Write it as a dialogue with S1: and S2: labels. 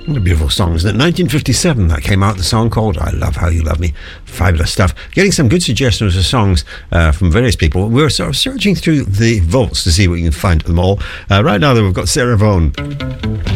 S1: What a beautiful song, isn't it? 1957, that came out, the song called I Love How You Love Me. Fabulous stuff. Getting some good suggestions of songs from various people. We're sort of searching through the vaults to see what you can find at them all. Right now, though, we've got Sarah Vaughan.